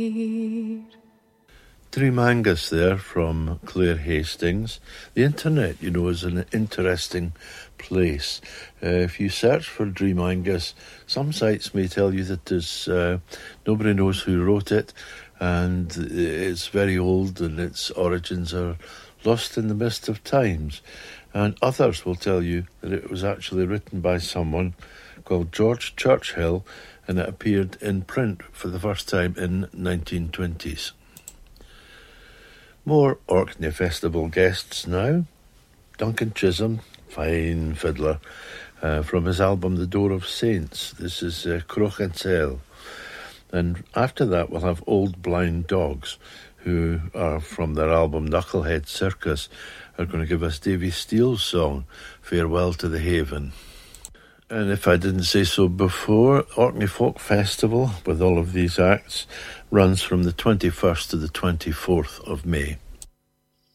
Dream Angus there from Claire Hastings. The internet, is an interesting place. If you search for Dream Angus, some sites may tell you that there's nobody knows who wrote it, and it's very old and its origins are lost in the mist of times. And others will tell you that it was actually written by someone called George Churchill, and it appeared in print for the first time in 1920s. More Orkney Festival guests now. Duncan Chisholm, fine fiddler, from his album The Door of Saints. This is Croch and Sel. And after that we'll have Old Blind Dogs, who are from their album Knucklehead Circus, are going to give us Davy Steele's song, Farewell to the Haven. And if I didn't say so before, Orkney Folk Festival, with all of these acts, runs from the 21st to the 24th of May.